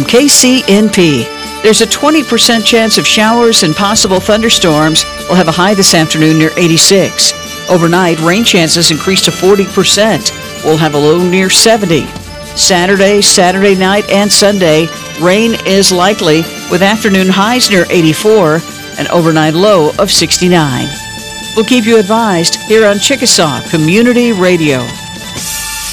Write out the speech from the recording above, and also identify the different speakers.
Speaker 1: from KCNP. There's a 20% chance of showers and possible thunderstorms. We'll have a high this afternoon near 86. Overnight, rain chances increase to 40%. We'll have a low near 70. Saturday night, and Sunday, rain is likely with afternoon highs near 84 and overnight low of 69. We'll keep you advised here on Chickasaw Community Radio.